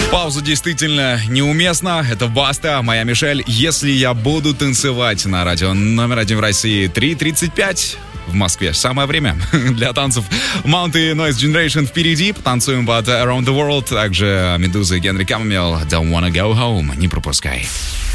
Пауза действительно неуместна. Это Баста, моя Мишель. Если я буду танцевать на радио номер 1 в России, 3:35 в Москве. Самое время для танцев. Mount и Noise Generation впереди. Танцуем под Around the World. Также Медуза и Генри Камамел. Don't wanna go home. Не пропускай.